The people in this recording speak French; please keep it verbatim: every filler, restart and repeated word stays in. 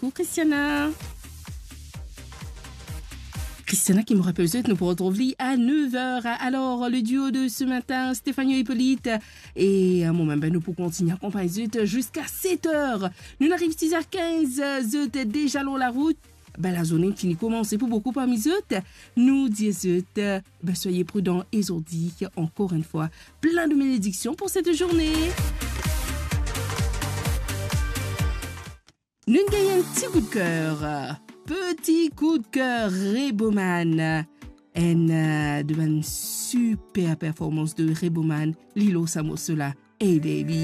Coucou Christiana. Christiana qui me rappelle que nous pourrons retrouver à neuf heures. Alors, le duo de ce matin, Stéphanie Hippolyte. Et à un moment, ben, nous pouvons continuer à accompagner jusqu'à sept heures. Nous arrivons six heures quinze, zut déjà dans la route. Ben, la zone qui commence pour beaucoup parmi eux. Nous disons, ben, soyez prudents et aujourd'hui, encore une fois, plein de bénédictions pour cette journée. Nous gagnons un petit coup de cœur. Petit coup de cœur, Reboman. Une euh, de une super performance de Reboman, Lilo Samosola. Hey baby.